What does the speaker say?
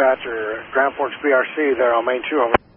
dispatcher, Grand Forks BRC there on main 2 over.